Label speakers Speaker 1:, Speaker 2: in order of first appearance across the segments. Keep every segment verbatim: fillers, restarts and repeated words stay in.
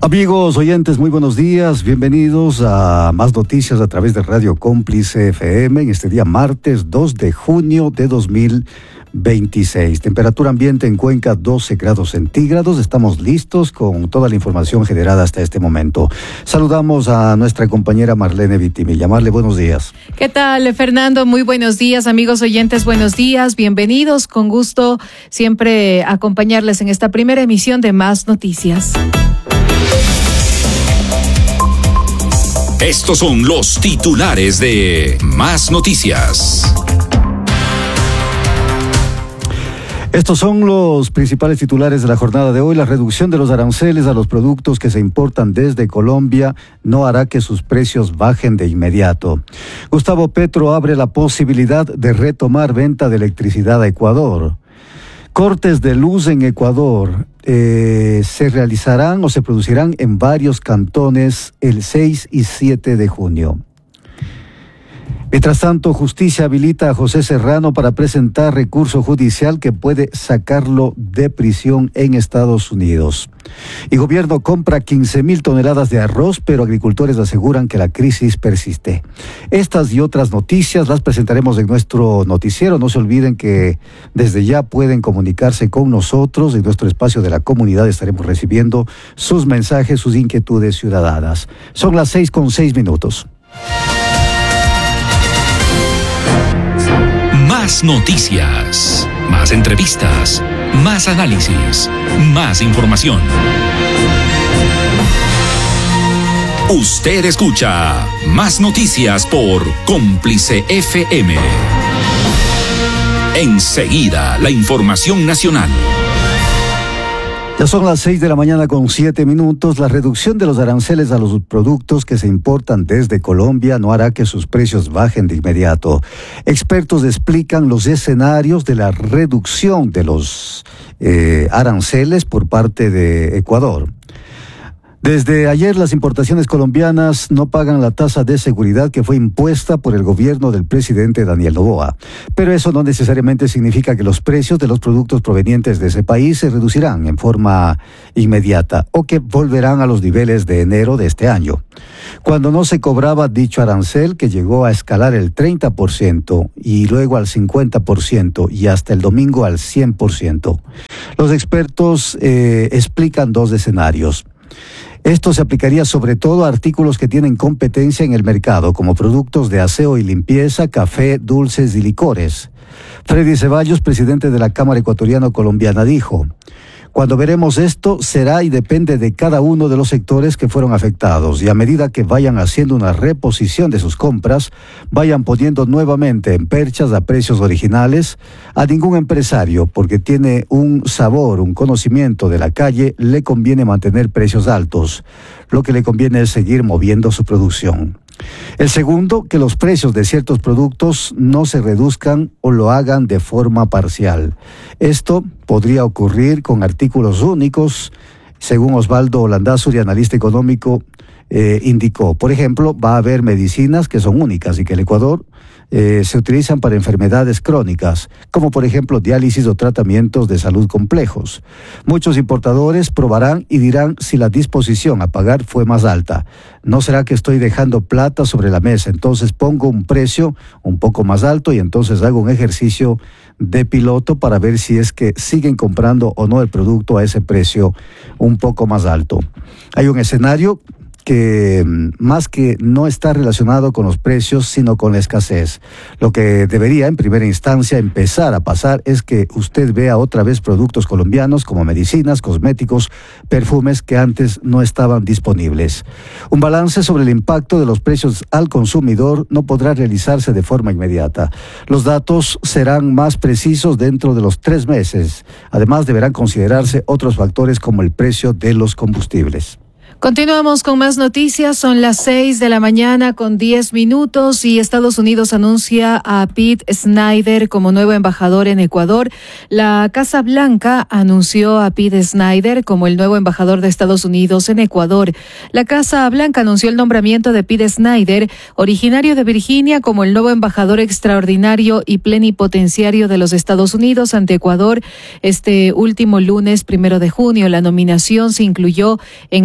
Speaker 1: Amigos oyentes, muy buenos días, bienvenidos a más noticias a través de Radio Cómplice F M en este día martes dos de junio de dos mil veintiséis. Temperatura ambiente en Cuenca doce grados centígrados. Estamos listos con toda la información generada hasta este momento. Saludamos a nuestra compañera Marlene Vitimilla. Marle, buenos días.
Speaker 2: ¿Qué tal, Fernando? Muy buenos días, amigos oyentes, buenos días, bienvenidos. Con gusto siempre acompañarles en esta primera emisión de Más Noticias.
Speaker 3: Estos son los titulares de Más Noticias.
Speaker 1: Estos son los principales titulares de la jornada de hoy. La reducción de los aranceles a los productos que se importan desde Colombia no hará que sus precios bajen de inmediato. Gustavo Petro abre la posibilidad de retomar venta de electricidad a Ecuador. Cortes de luz en Ecuador eh, se realizarán o se producirán en varios cantones el seis y siete de junio. Mientras tanto, justicia habilita a José Serrano para presentar recurso judicial que puede sacarlo de prisión en Estados Unidos. Y gobierno compra quince mil toneladas de arroz, pero agricultores aseguran que la crisis persiste. Estas y otras noticias las presentaremos en nuestro noticiero. No se olviden que desde ya pueden comunicarse con nosotros. En nuestro espacio de la comunidad estaremos recibiendo sus mensajes, sus inquietudes ciudadanas. Son las seis con seis minutos.
Speaker 3: Más noticias, más entrevistas, más análisis, más información. Usted escucha Más Noticias por Cómplice F M. Enseguida, la información nacional.
Speaker 1: Ya son las seis de la mañana con siete minutos. La reducción de los aranceles a los productos que se importan desde Colombia no hará que sus precios bajen de inmediato. Expertos explican los escenarios de la reducción de los eh, aranceles por parte de Ecuador. Desde ayer las importaciones colombianas no pagan la tasa de seguridad que fue impuesta por el gobierno del presidente Daniel Noboa. Pero eso no necesariamente significa que los precios de los productos provenientes de ese país se reducirán en forma inmediata o que volverán a los niveles de enero de este año, cuando no se cobraba dicho arancel que llegó a escalar el treinta por ciento y luego al cincuenta por ciento y hasta el domingo al cien por ciento. Los expertos eh, explican dos escenarios. Esto se aplicaría sobre todo a artículos que tienen competencia en el mercado, como productos de aseo y limpieza, café, dulces y licores. Freddy Ceballos, presidente de la Cámara Ecuatoriano-Colombiana, dijo: cuando veremos esto será y depende de cada uno de los sectores que fueron afectados, y a medida que vayan haciendo una reposición de sus compras, vayan poniendo nuevamente en perchas a precios originales. A ningún empresario, porque tiene un sabor, un conocimiento de la calle, le conviene mantener precios altos. Lo que le conviene es seguir moviendo su producción. El segundo, que los precios de ciertos productos no se reduzcan o lo hagan de forma parcial. Esto podría ocurrir con artículos únicos, según Osvaldo Landazuri, analista económico, eh, indicó. Por ejemplo, va a haber medicinas que son únicas y que el Ecuador eh, se utilizan para enfermedades crónicas, como por ejemplo diálisis o tratamientos de salud complejos. Muchos importadores probarán y dirán si la disposición a pagar fue más alta. ¿No será que estoy dejando plata sobre la mesa? Entonces pongo un precio un poco más alto y entonces hago un ejercicio de piloto para ver si es que siguen comprando o no el producto a ese precio un poco más alto. Hay un escenario que más que no está relacionado con los precios, sino con la escasez. Lo que debería en primera instancia empezar a pasar es que usted vea otra vez productos colombianos como medicinas, cosméticos, perfumes que antes no estaban disponibles. Un balance sobre el impacto de los precios al consumidor no podrá realizarse de forma inmediata. Los datos serán más precisos dentro de los tres meses. Además, deberán considerarse otros factores como el precio de los combustibles.
Speaker 2: Continuamos con más noticias. Son las seis de la mañana con diez minutos y Estados Unidos anuncia a Pete Snyder como nuevo embajador en Ecuador. La Casa Blanca anunció a Pete Snyder como el nuevo embajador de Estados Unidos en Ecuador. La Casa Blanca anunció el nombramiento de Pete Snyder, originario de Virginia, como el nuevo embajador extraordinario y plenipotenciario de los Estados Unidos ante Ecuador este último lunes primero de junio. La nominación se incluyó en el apartado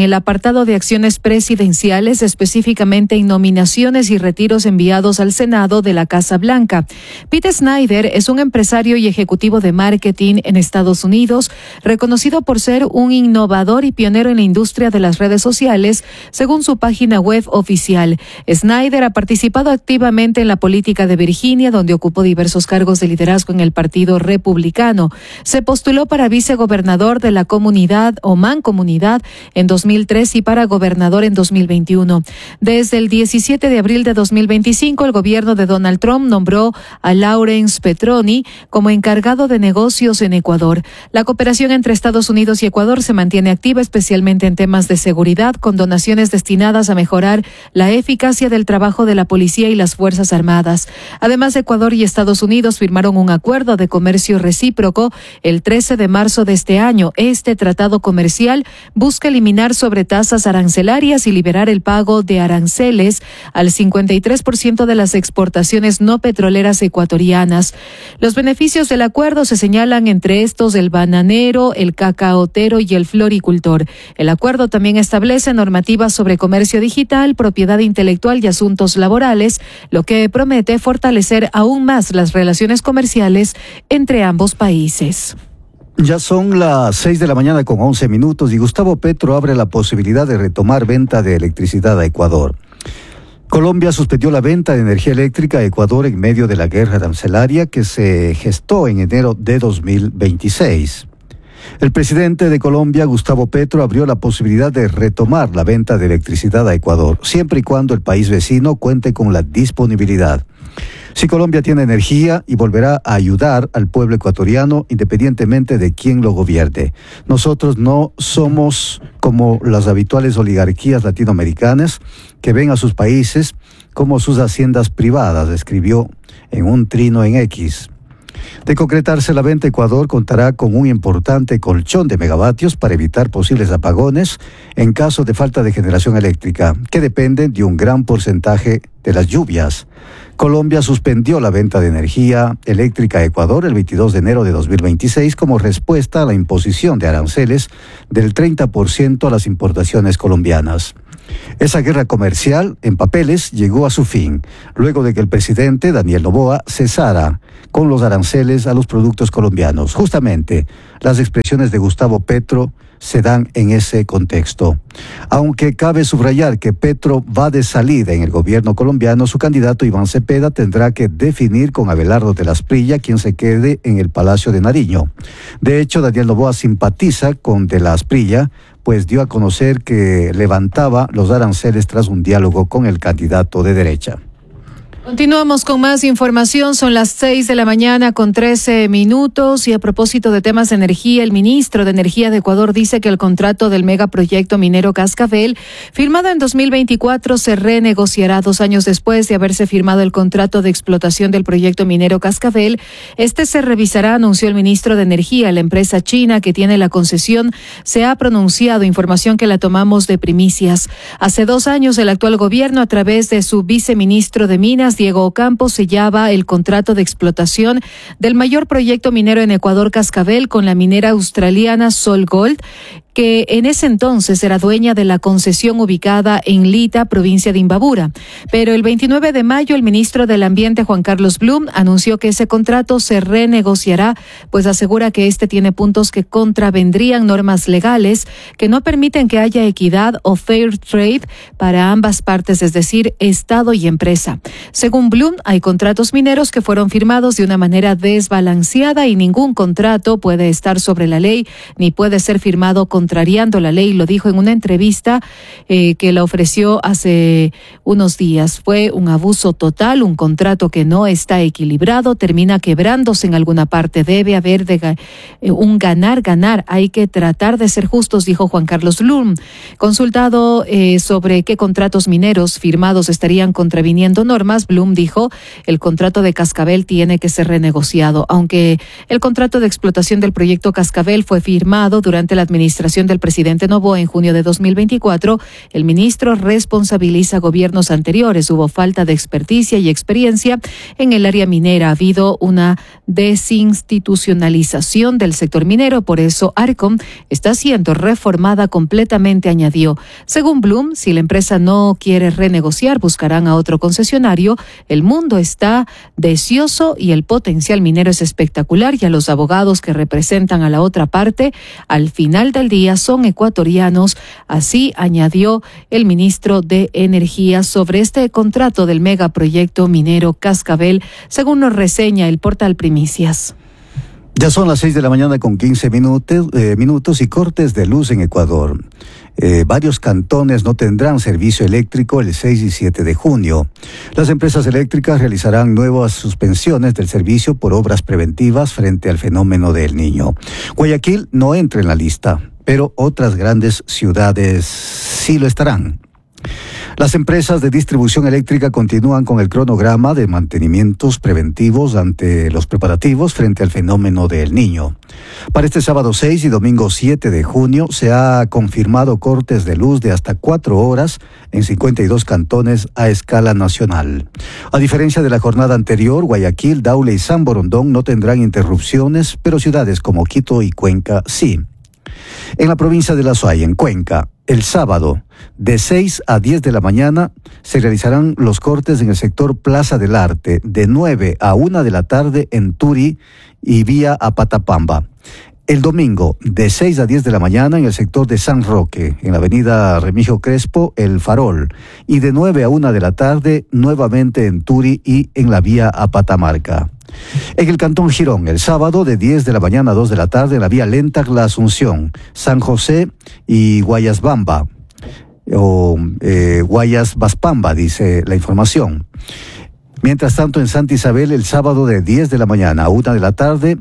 Speaker 2: apartado de acciones presidenciales, específicamente en nominaciones y retiros enviados al Senado de la Casa Blanca. Pete Snyder es un empresario y ejecutivo de marketing en Estados Unidos, reconocido por ser un innovador y pionero en la industria de las redes sociales, según su página web oficial. Snyder ha participado activamente en la política de Virginia, donde ocupó diversos cargos de liderazgo en el Partido Republicano. Se postuló para vicegobernador de la comunidad o mancomunidad en dos mil tres y para gobernador en dos mil veintiuno. Desde el diecisiete de abril de dos mil veinticinco, el gobierno de Donald Trump nombró a Lawrence Petroni como encargado de negocios en Ecuador. La cooperación entre Estados Unidos y Ecuador se mantiene activa, especialmente en temas de seguridad, con donaciones destinadas a mejorar la eficacia del trabajo de la policía y las Fuerzas Armadas. Además, Ecuador y Estados Unidos firmaron un acuerdo de comercio recíproco el trece de marzo de este año. Este tratado comercial busca eliminar sobretasas arancelarias y liberar el pago de aranceles al cincuenta y tres por ciento de las exportaciones no petroleras ecuatorianas. Los beneficios del acuerdo se señalan entre estos el bananero, el cacaotero y el floricultor. El acuerdo también establece normativas sobre comercio digital, propiedad intelectual y asuntos laborales, lo que promete fortalecer aún más las relaciones comerciales entre ambos países.
Speaker 1: Ya son las seis de la mañana con once minutos y Gustavo Petro abre la posibilidad de retomar venta de electricidad a Ecuador. Colombia suspendió la venta de energía eléctrica a Ecuador en medio de la guerra arancelaria que se gestó en enero de dos mil veintiséis. El presidente de Colombia, Gustavo Petro, abrió la posibilidad de retomar la venta de electricidad a Ecuador, siempre y cuando el país vecino cuente con la disponibilidad. Si Colombia tiene energía y volverá a ayudar al pueblo ecuatoriano independientemente de quién lo gobierne. Nosotros no somos como las habituales oligarquías latinoamericanas que ven a sus países como sus haciendas privadas, escribió en un trino en X. De concretarse la venta, Ecuador contará con un importante colchón de megavatios para evitar posibles apagones en caso de falta de generación eléctrica, que dependen de un gran porcentaje de las lluvias. Colombia suspendió la venta de energía eléctrica a Ecuador el veintidós de enero de dos mil veintiséis como respuesta a la imposición de aranceles del treinta por ciento a las importaciones colombianas. Esa guerra comercial en papeles llegó a su fin, luego de que el presidente Daniel Noboa cesara con los aranceles a los productos colombianos. Justamente, las expresiones de Gustavo Petro se dan en ese contexto. Aunque cabe subrayar que Petro va de salida en el gobierno colombiano, su candidato Iván Cepeda tendrá que definir con Abelardo de la Espriella quien se quede en el Palacio de Nariño. De hecho, Daniel Noboa simpatiza con de la Espriella, pues dio a conocer que levantaba los aranceles tras un diálogo con el candidato de derecha.
Speaker 2: Continuamos con más información, son las seis de la mañana con trece minutos y a propósito de temas de energía, el ministro de Energía de Ecuador dice que el contrato del megaproyecto minero Cascabel, firmado en dos mil veinticuatro, se renegociará dos años después de haberse firmado el contrato de explotación del proyecto minero Cascabel. Este se revisará, anunció el ministro de Energía. La empresa china que tiene la concesión se ha pronunciado, información que la tomamos de primicias. Hace dos años el actual gobierno, a través de su viceministro de Minas, Diego Ocampo, sellaba el contrato de explotación del mayor proyecto minero en Ecuador, Cascabel, con la minera australiana SolGold, que en ese entonces era dueña de la concesión ubicada en Lita, provincia de Imbabura. Pero el veintinueve de mayo el ministro del Ambiente, Juan Carlos Blum, anunció que ese contrato se renegociará, pues asegura que este tiene puntos que contravendrían normas legales que no permiten que haya equidad o fair trade para ambas partes, es decir, Estado y empresa. Según Blum, hay contratos mineros que fueron firmados de una manera desbalanceada y ningún contrato puede estar sobre la ley ni puede ser firmado con contrariando la ley, lo dijo en una entrevista eh, que la ofreció hace unos días. Fue un abuso total, un contrato que no está equilibrado, termina quebrándose en alguna parte. Debe haber de, eh, un ganar-ganar. Hay que tratar de ser justos, dijo Juan Carlos Blum. Consultado eh, sobre qué contratos mineros firmados estarían contraviniendo normas, Blum dijo, el contrato de Cascabel tiene que ser renegociado. Aunque el contrato de explotación del proyecto Cascabel fue firmado durante la administración administración del presidente Noboa en junio de dos mil veinticuatro, el ministro responsabiliza a gobiernos anteriores. Hubo falta de experticia y experiencia en el área minera. Ha habido una desinstitucionalización del sector minero, por eso Arcom está siendo reformada completamente, añadió. Según Bloom, si la empresa no quiere renegociar, buscarán a otro concesionario. El mundo está deseoso y el potencial minero es espectacular, y a los abogados que representan a la otra parte, al final del día son ecuatorianos. Así añadió el ministro de Energía sobre este contrato del megaproyecto minero Cascabel, según nos reseña el portal Primicias.
Speaker 1: Ya son las seis de la mañana con quince minutos, eh, minutos y cortes de luz en Ecuador. Eh, varios cantones no tendrán servicio eléctrico el seis y siete de junio. Las empresas eléctricas realizarán nuevas suspensiones del servicio por obras preventivas frente al fenómeno del Niño. Guayaquil no entra en la lista, pero otras grandes ciudades sí lo estarán. Las empresas de distribución eléctrica continúan con el cronograma de mantenimientos preventivos ante los preparativos frente al fenómeno del Niño. Para este sábado seis y domingo siete de junio se ha confirmado cortes de luz de hasta cuatro horas en cincuenta y dos cantones a escala nacional. A diferencia de la jornada anterior, Guayaquil, Daule y San Borondón no tendrán interrupciones, pero ciudades como Quito y Cuenca sí. En la provincia de La Suay, en Cuenca, el sábado, de seis a diez de la mañana, se realizarán los cortes en el sector Plaza del Arte, de nueve a una de la tarde en Turi y vía a Patapamba. El domingo, de seis a diez de la mañana, en el sector de San Roque, en la avenida Remigio Crespo, El Farol, y de nueve a una de la tarde, nuevamente en Turi y en la vía a Patamarca. En el Cantón Girón, el sábado, de diez de la mañana a dos de la tarde, en la vía Lenta La Asunción, San José y Guayasbamba, o eh, Guayas Baspamba, dice la información. Mientras tanto, en Santa Isabel, el sábado, de diez de la mañana a una de la tarde,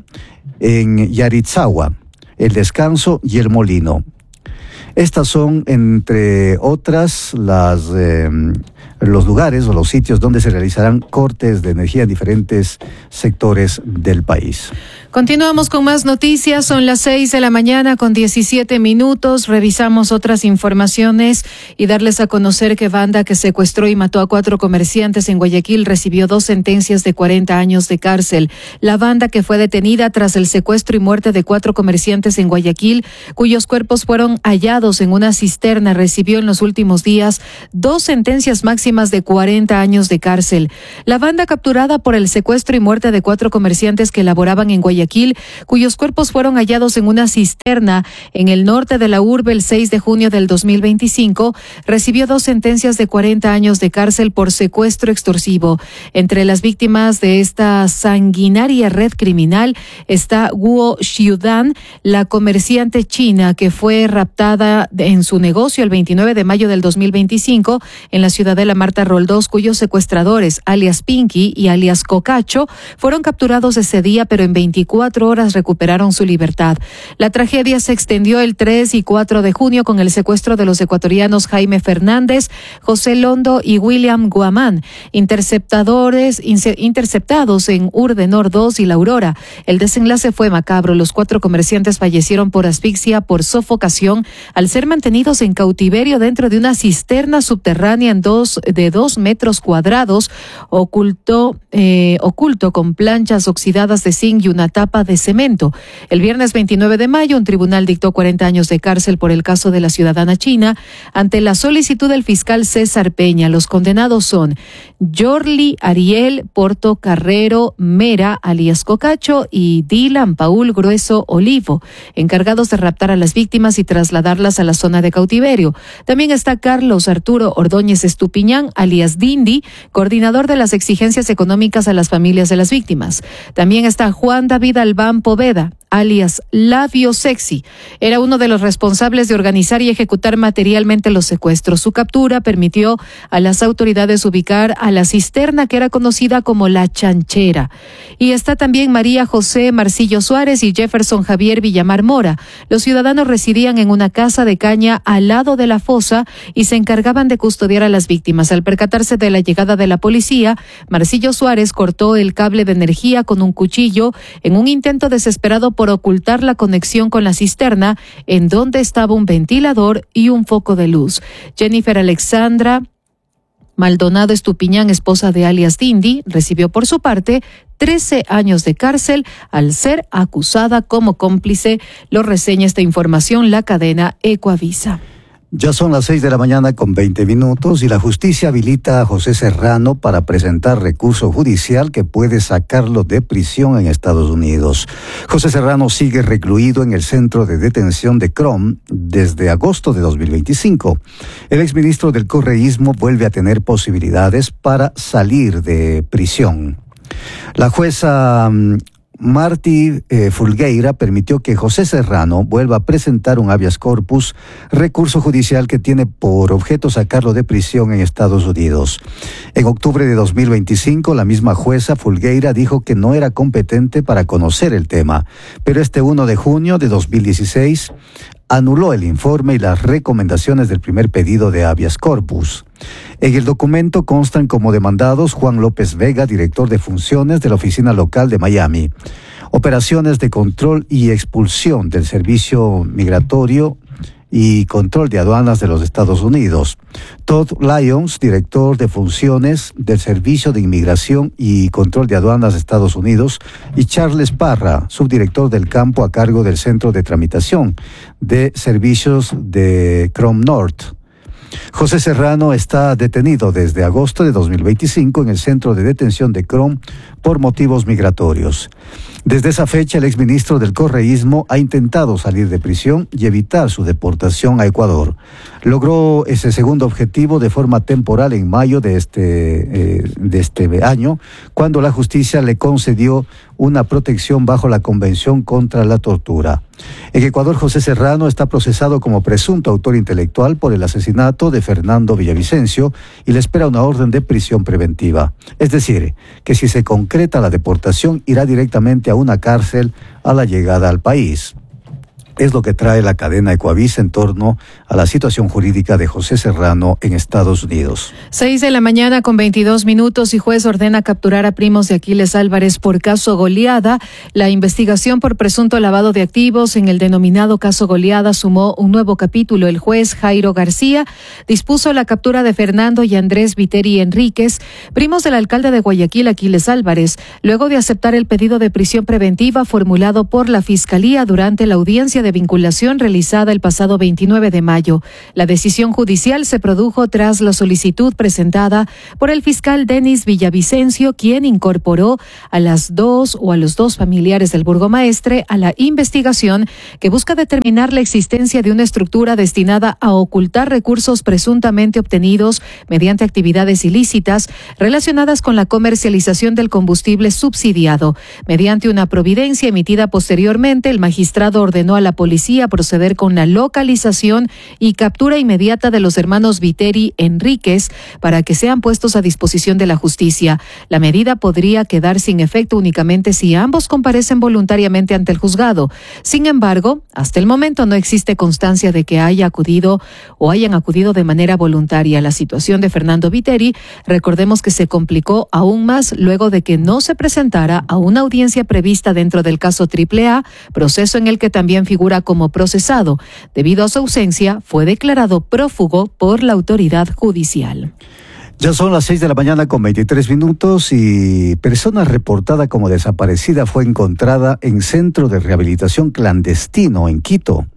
Speaker 1: en Yaritzagua, El Descanso y El Molino. Estas son, entre otras, las eh, los lugares o los sitios donde se realizarán cortes de energía en diferentes sectores del país.
Speaker 2: Continuamos con más noticias. Son las seis de la mañana con diecisiete minutos. Revisamos otras informaciones y darles a conocer que banda que secuestró y mató a cuatro comerciantes en Guayaquil recibió dos sentencias de cuarenta años de cárcel. La banda, que fue detenida tras el secuestro y muerte de cuatro comerciantes en Guayaquil, cuyos cuerpos fueron hallados en una cisterna, recibió en los últimos días dos sentencias máximas de cuarenta años de cárcel. La banda capturada por el secuestro y muerte de cuatro comerciantes que laboraban en Guayaquil, cuyos cuerpos fueron hallados en una cisterna en el norte de la urbe el seis de junio del dos mil veinticinco, recibió dos sentencias de cuarenta años de cárcel por secuestro extorsivo. Entre las víctimas de esta sanguinaria red criminal está Guo Xiudan, la comerciante china que fue raptada en su negocio el veintinueve de mayo del dos mil veinticinco en la ciudadela Marta Roldós, cuyos secuestradores, alias Pinky y alias Cocacho, fueron capturados ese día, pero en veinticuatro horas recuperaron su libertad. La tragedia se extendió el tres y cuatro de junio con el secuestro de los ecuatorianos Jaime Fernández, José Londo y William Guamán, interceptadores interceptados en Urdenor dos y La Aurora. El desenlace fue macabro. Los cuatro comerciantes fallecieron por asfixia por sofocación al ser mantenidos en cautiverio dentro de una cisterna subterránea en dos, de dos metros cuadrados, oculto, eh, oculto con planchas oxidadas de zinc y una tapa de cemento. El viernes veintinueve de mayo, un tribunal dictó cuarenta años de cárcel por el caso de la ciudadana china ante la solicitud del fiscal César Peña. Los condenados son Yorli Ariel Porto Carrero Mera, alias Cocacho, y Dylan Paul Grueso Olivo, encargados de raptar a las víctimas y trasladarlas a la zona de cautiverio. También está Carlos Arturo Ordóñez Estupiñán, alias Dindi, coordinador de las exigencias económicas a las familias de las víctimas. También está Juan David Albán Poveda, alias Labio Sexy. Era uno de los responsables de organizar y ejecutar materialmente los secuestros. Su captura permitió a las autoridades ubicar a la cisterna que era conocida como La Chanchera. Y está también María José Marcillo Suárez y Jefferson Javier Villamar Mora. Los ciudadanos residían en una casa de caña al lado de la fosa y se encargaban de custodiar a las víctimas. Al percatarse de la llegada de la policía, Marcillo Suárez cortó el cable de energía con un cuchillo en un intento desesperado por ocultar la conexión con la cisterna, en donde estaba un ventilador y un foco de luz. Jennifer Alexandra Maldonado Estupiñán, esposa de alias Dindy, recibió por su parte trece años de cárcel al ser acusada como cómplice. Lo reseña esta información la cadena Ecoavisa.
Speaker 1: Ya son las seis de la mañana con veinte minutos y la justicia habilita a José Serrano para presentar recurso judicial que puede sacarlo de prisión en Estados Unidos. José Serrano sigue recluido en el centro de detención de Crom desde agosto de dos mil veinticinco. El exministro del Correísmo vuelve a tener posibilidades para salir de prisión. La jueza Martí eh, Fulgueira permitió que José Serrano vuelva a presentar un habeas corpus, recurso judicial que tiene por objeto sacarlo de prisión en Estados Unidos. En octubre de dos mil veinticinco, la misma jueza Fulgueira dijo que no era competente para conocer el tema, pero este primero de junio de dos mil dieciséis anuló el informe y las recomendaciones del primer pedido de habeas corpus. En el documento constan como demandados Juan López Vega, director de funciones de la Oficina Local de Miami, operaciones de control y expulsión del Servicio Migratorio y Control de Aduanas de los Estados Unidos; Todd Lyons, director de funciones del Servicio de Inmigración y Control de Aduanas de Estados Unidos; y Charles Parra, subdirector del campo a cargo del Centro de Tramitación de Servicios de Crom North. José Serrano está detenido desde agosto de dos mil veinticinco en el centro de detención de Crom por motivos migratorios. Desde esa fecha, el exministro del Correísmo ha intentado salir de prisión y evitar su deportación a Ecuador. Logró ese segundo objetivo de forma temporal en mayo de este, eh, de este año, cuando la justicia le concedió una protección bajo la Convención contra la Tortura. En Ecuador, José Serrano está procesado como presunto autor intelectual por el asesinato de Fernando Villavicencio y le espera una orden de prisión preventiva. Es decir, que si se concreta la deportación, irá directamente a una cárcel a la llegada al país. Es lo que trae la cadena Ecoavisa en torno a la situación jurídica de José Serrano en Estados Unidos.
Speaker 2: Seis de la mañana con veintidós minutos y juez ordena capturar a primos de Aquiles Álvarez por caso Goleada. La investigación por presunto lavado de activos en el denominado caso Goleada sumó un nuevo capítulo. El juez Jairo García dispuso la captura de Fernando y Andrés Viteri Enríquez, primos del alcalde de Guayaquil, Aquiles Álvarez, luego de aceptar el pedido de prisión preventiva formulado por la Fiscalía durante la audiencia de de vinculación realizada el pasado veintinueve de mayo. La decisión judicial se produjo tras la solicitud presentada por el fiscal Denis Villavicencio, quien incorporó a las dos o a los dos familiares del burgomaestre a la investigación que busca determinar la existencia de una estructura destinada a ocultar recursos presuntamente obtenidos mediante actividades ilícitas relacionadas con la comercialización del combustible subsidiado. Mediante una providencia emitida posteriormente, el magistrado ordenó a la policía proceder con la localización y captura inmediata de los hermanos Viteri Enríquez para que sean puestos a disposición de la justicia. La medida podría quedar sin efecto únicamente si ambos comparecen voluntariamente ante el juzgado. Sin embargo, hasta el momento no existe constancia de que haya acudido o hayan acudido de manera voluntaria. La situación de Fernando Viteri, recordemos que se complicó aún más luego de que no se presentara a una audiencia prevista dentro del caso Triple A, proceso en el que también figura como procesado. Debido a su ausencia, fue declarado prófugo por la autoridad judicial.
Speaker 1: Ya son las seis de la mañana con veintitrés minutos y persona reportada como desaparecida fue encontrada en centro de rehabilitación clandestino en Quito.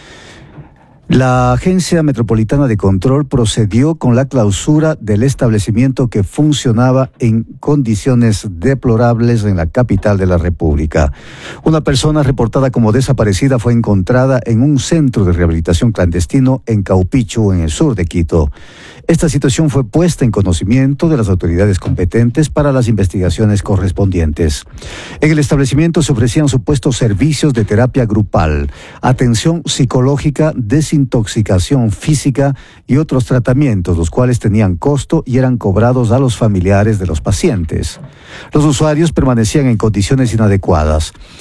Speaker 1: La Agencia Metropolitana de Control procedió con la clausura del establecimiento que funcionaba en condiciones deplorables en la capital de la República. Una persona reportada como desaparecida fue encontrada en un centro de rehabilitación clandestino en Caupichu, en el sur de Quito. Esta situación fue puesta en conocimiento de las autoridades competentes para las investigaciones correspondientes. En el establecimiento se ofrecían supuestos servicios de terapia grupal, atención psicológica, desintoxicación física y otros tratamientos, los cuales tenían costo y eran cobrados a los familiares de los pacientes. Los usuarios permanecían en condiciones inadecuadas.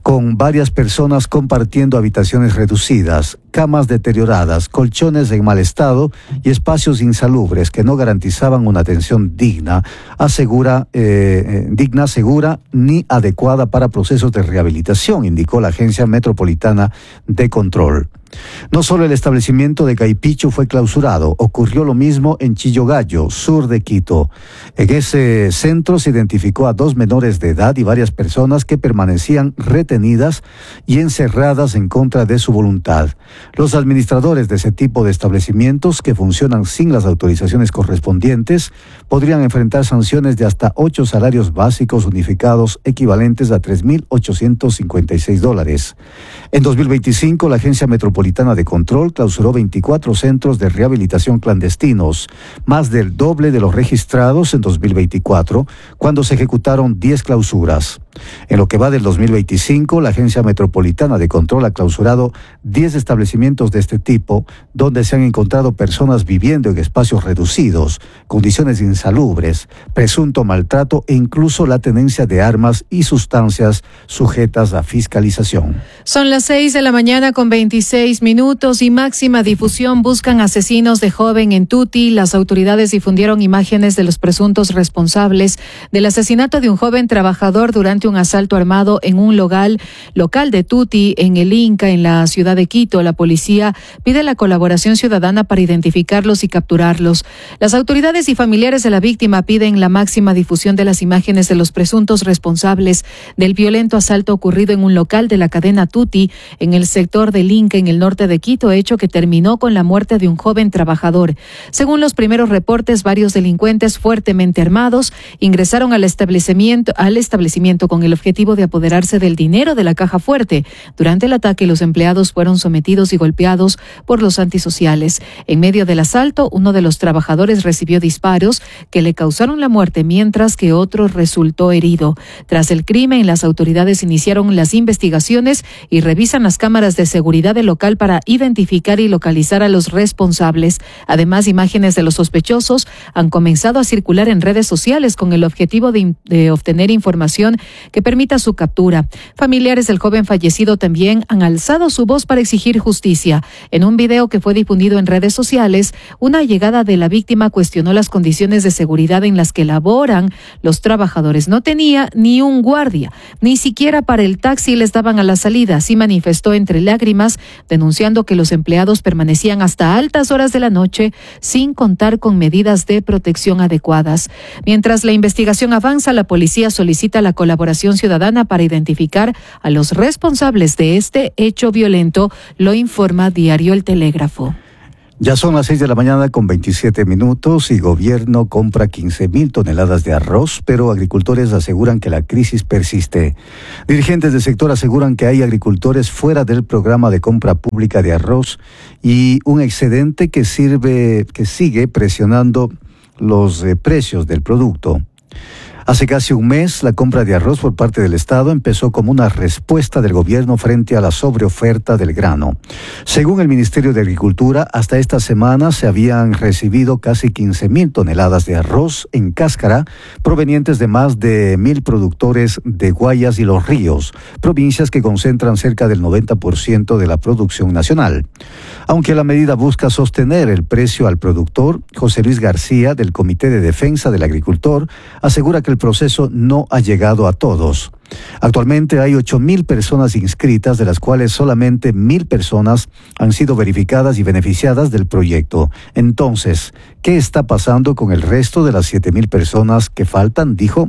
Speaker 1: con varias personas compartiendo habitaciones reducidas, camas deterioradas, colchones en mal estado y espacios insalubres que no garantizaban una atención digna, asegura, eh, digna, segura ni adecuada para procesos de rehabilitación, indicó la Agencia Metropolitana de Control. No solo el establecimiento de Caipicho fue clausurado, ocurrió lo mismo en Chillogallo, sur de Quito. En ese centro se identificó a dos menores de edad y varias personas que permanecían retenidas y encerradas en contra de su voluntad. Los administradores de ese tipo de establecimientos, que funcionan sin las autorizaciones correspondientes, podrían enfrentar sanciones de hasta ocho salarios básicos unificados equivalentes a tres mil ochocientos cincuenta y seis dólares. En dos mil veinticinco, la Agencia Metropolitana de Control clausuró veinticuatro centros de rehabilitación clandestinos, más del doble de los registrados en dos mil veinticuatro, cuando se ejecutaron diez clausuras. En lo que va del dos mil veinticinco, la Agencia Metropolitana de Control ha clausurado diez establecimientos de este tipo, donde se han encontrado personas viviendo en espacios reducidos, condiciones insalubres, presunto maltrato e incluso la tenencia de armas y sustancias sujetas a fiscalización.
Speaker 2: Son las seis de la mañana con veintiséis minutos y máxima difusión buscan asesinos de joven en Tuti. Las autoridades difundieron imágenes de los presuntos responsables del asesinato de un joven trabajador durante un asalto armado en un local, local de Tuti en el Inca, en la ciudad de Quito. La policía pide la colaboración ciudadana para identificarlos y capturarlos. Las autoridades y familiares de la víctima piden la máxima difusión de las imágenes de los presuntos responsables del violento asalto ocurrido en un local de la cadena Tuti en el sector del Inca, en el norte de Quito, hecho que terminó con la muerte de un joven trabajador. Según los primeros reportes, varios delincuentes fuertemente armados ingresaron al establecimiento, al establecimiento con el objetivo de apoderarse del dinero de la caja fuerte. Durante el ataque, los empleados fueron sometidos y golpeados por los antisociales. En medio del asalto, uno de los trabajadores recibió disparos que le causaron la muerte, mientras que otro resultó herido. Tras el crimen, las autoridades iniciaron las investigaciones y revisan las cámaras de seguridad del local para identificar y localizar a los responsables. Además, imágenes de los sospechosos han comenzado a circular en redes sociales con el objetivo de, de obtener información que permita su captura. Familiares del joven fallecido también han alzado su voz para exigir justicia. En un video que fue difundido en redes sociales, una allegada de la víctima cuestionó las condiciones de seguridad en las que laboran los trabajadores. No tenía ni un guardia, ni siquiera para el taxi les daban a la salida. Así manifestó entre lágrimas, denunciando que los empleados permanecían hasta altas horas de la noche sin contar con medidas de protección adecuadas. Mientras la investigación avanza, la policía solicita la colaboración ciudadana para identificar a los responsables de este hecho violento, lo informa Diario El Telégrafo.
Speaker 1: Ya son las seis de la mañana con veintisiete minutos y gobierno compra quince mil toneladas de arroz, pero agricultores aseguran que la crisis persiste. Dirigentes del sector aseguran que hay agricultores fuera del programa de compra pública de arroz y un excedente que sirve, que sigue presionando los eh, precios del producto. Hace casi un mes, la compra de arroz por parte del Estado empezó como una respuesta del gobierno frente a la sobreoferta del grano. Según el Ministerio de Agricultura, hasta esta semana se habían recibido casi quince mil toneladas de arroz en cáscara provenientes de más de mil productores de Guayas y Los Ríos, provincias que concentran cerca del noventa por ciento de la producción nacional. Aunque la medida busca sostener el precio al productor, José Luis García, del Comité de Defensa del Agricultor, asegura que el proceso no ha llegado a todos. Actualmente hay ocho mil personas inscritas, de las cuales solamente mil personas han sido verificadas y beneficiadas del proyecto. Entonces, ¿qué está pasando con el resto de las siete mil personas que faltan?, dijo.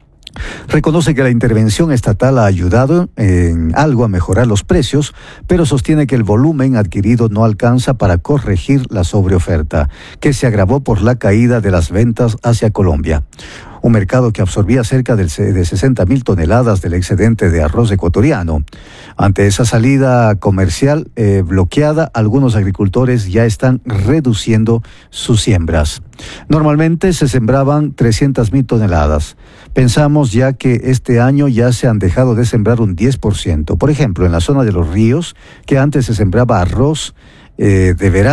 Speaker 1: Reconoce que la intervención estatal ha ayudado en algo a mejorar los precios, pero sostiene que el volumen adquirido no alcanza para corregir la sobreoferta, que se agravó por la caída de las ventas hacia Colombia. Un mercado que absorbía cerca de sesenta mil toneladas del excedente de arroz ecuatoriano. Ante esa salida comercial eh, bloqueada, algunos agricultores ya están reduciendo sus siembras. Normalmente se sembraban trescientas mil toneladas. Pensamos ya que este año ya se han dejado de sembrar un diez por ciento. Por ejemplo, en la zona de Los Ríos, que antes se sembraba arroz eh, de verano,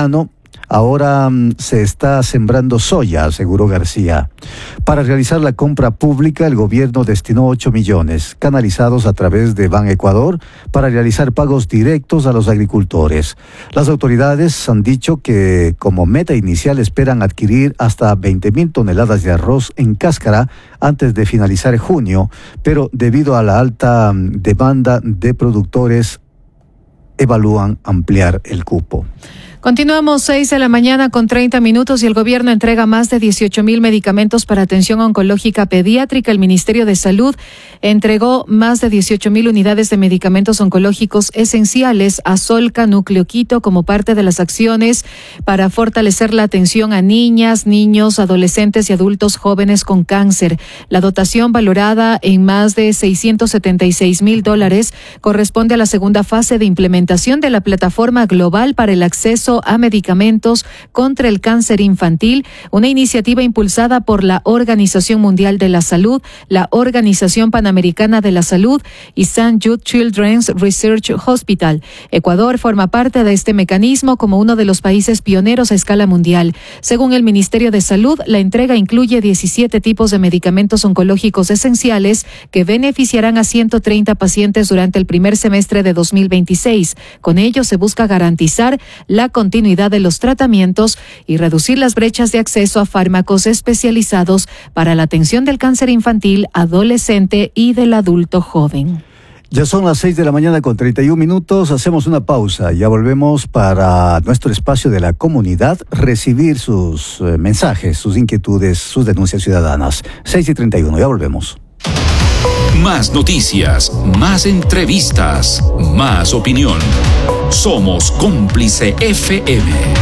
Speaker 1: Ahora um, se está sembrando soya, aseguró García. Para realizar la compra pública, el gobierno destinó ocho millones, canalizados a través de Ban Ecuador, para realizar pagos directos a los agricultores. Las autoridades han dicho que como meta inicial esperan adquirir hasta veinte mil toneladas de arroz en cáscara antes de finalizar junio, pero debido a la alta um, demanda de productores, evalúan ampliar el cupo.
Speaker 2: Continuamos seis de la mañana con treinta minutos y el gobierno entrega más de dieciocho mil medicamentos para atención oncológica pediátrica. El Ministerio de Salud entregó más de dieciocho mil unidades de medicamentos oncológicos esenciales a Solca Núcleo Quito como parte de las acciones para fortalecer la atención a niñas, niños, adolescentes y adultos jóvenes con cáncer. La dotación, valorada en más de seiscientos setenta y seis mil dólares, corresponde a la segunda fase de implementación de la plataforma global para el acceso a medicamentos contra el cáncer infantil, una iniciativa impulsada por la Organización Mundial de la Salud, la Organización Panamericana de la Salud y Saint Jude Children's Research Hospital. Ecuador forma parte de este mecanismo como uno de los países pioneros a escala mundial. Según el Ministerio de Salud, la entrega incluye diecisiete tipos de medicamentos oncológicos esenciales que beneficiarán a ciento treinta pacientes durante el primer semestre de dos mil veintiséis. Con ello se busca garantizar la continuidad de los tratamientos y reducir las brechas de acceso a fármacos especializados para la atención del cáncer infantil, adolescente y del adulto joven.
Speaker 1: Ya son las seis de la mañana con treinta y un minutos, hacemos una pausa, ya volvemos para nuestro espacio de la comunidad, recibir sus eh, mensajes, sus inquietudes, sus denuncias ciudadanas. seis y treinta y uno, ya volvemos.
Speaker 3: Más noticias, más entrevistas, más opinión. Somos Cómplice F M.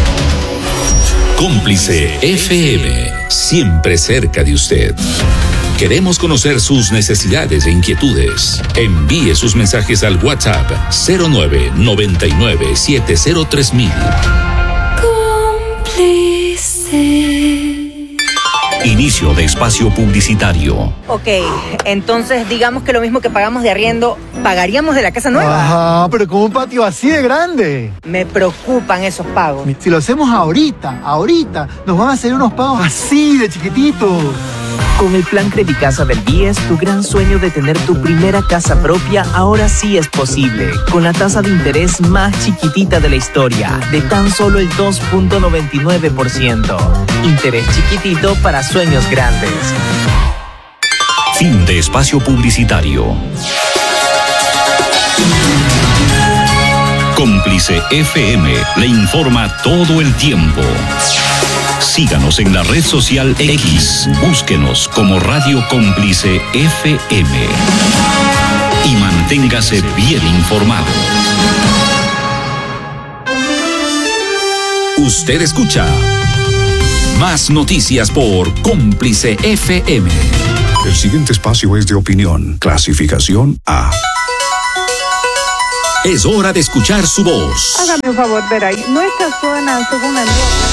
Speaker 3: Cómplice F M, siempre cerca de usted. Queremos conocer sus necesidades e inquietudes. Envíe sus mensajes al WhatsApp cero nueve noventa y nueve siete cero tres mil. Cómplice. Inicio de espacio publicitario.
Speaker 4: Ok, entonces digamos que lo mismo que pagamos de arriendo, pagaríamos de la casa nueva.
Speaker 5: Ajá, pero con un patio así de grande.
Speaker 4: Me preocupan esos pagos.
Speaker 5: Si lo hacemos ahorita, ahorita, nos van a hacer unos pagos así de chiquititos.
Speaker 6: Con el plan Credicasa del B I E S, tu gran sueño de tener tu primera casa propia ahora sí es posible. Con la tasa de interés más chiquitita de la historia, de tan solo el dos punto noventa y nueve por ciento. Interés chiquitito para sueños grandes.
Speaker 3: Fin de espacio publicitario. Cómplice F M le informa todo el tiempo. Síganos en la red social X, búsquenos como Radio Cómplice F M y manténgase bien informado. Usted escucha Más Noticias por Cómplice F M.
Speaker 7: El siguiente espacio es de opinión, clasificación A.
Speaker 3: Es hora de escuchar su voz.
Speaker 8: Hágame un favor, Veray, nuestra zona, según la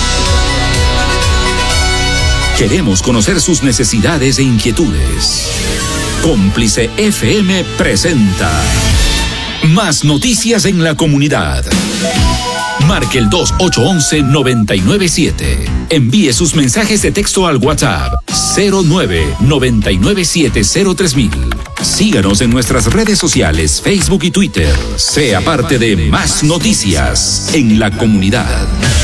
Speaker 3: Queremos conocer sus necesidades e inquietudes. Cómplice F M presenta Más Noticias en la Comunidad. Marque el dos ocho uno uno nueve nueve siete. Envíe sus mensajes de texto al WhatsApp cero nueve noventa y nueve siete cero tres mil. Síganos en nuestras redes sociales, Facebook y Twitter. Sea parte de Más Noticias en la Comunidad.